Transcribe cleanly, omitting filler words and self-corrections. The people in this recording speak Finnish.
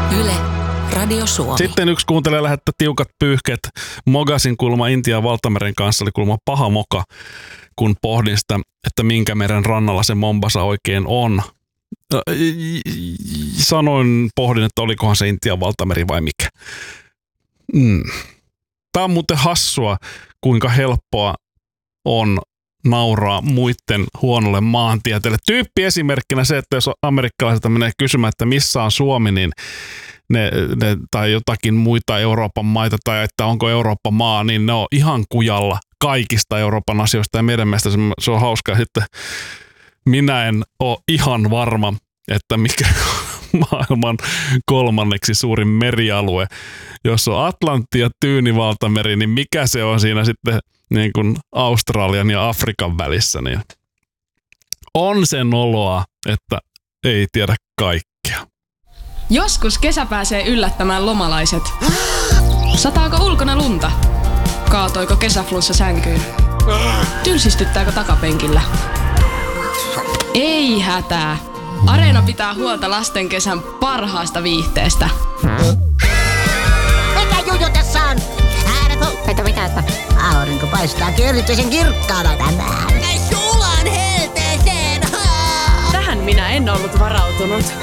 Yle, Radio Suomi. Sitten yksi kuuntelija lähettää tiukat pyyhkeet. Mogasin kulma Intian valtameren kanssa oli kulma paha moka, kun pohdin sitä, että minkä meren rannalla se Mombasa oikein on. Pohdin, että olikohan se Intian valtameri vai mikä. Tämä on muuten hassua, kuinka helppoa on nauraa muiden huonolle maantieteelle. Tyyppi esimerkkinä se, että jos amerikkalaisilta menee kysymään, että missä on Suomi, niin ne tai jotakin muita Euroopan maita tai että onko Eurooppa maa, niin ne on ihan kujalla kaikista Euroopan asioista ja meidän mielestä se on hauskaa. Sitten minä en ole ihan varma, että mikä maailman 3. suurin merialue. Jos on Atlantti ja Tyynivaltameri, niin mikä se on siinä sitten niin kuin Australian ja Afrikan välissä, niin on sen oloa, että ei tiedä kaikkea. Joskus kesä pääsee yllättämään lomalaiset. Sataako ulkona lunta? Kaatoiko kesäflunssa sänkyyn? Tylsistyttääkö takapenkillä? Ei hätää. Areena pitää huolta lasten kesän parhaasta viihteestä. Mikä juju tässä on? Kato mitä, että aurinko paistaakin erityisen kirkkaana tänään. Sulan helteeseen! Tähän minä en ollut varautunut.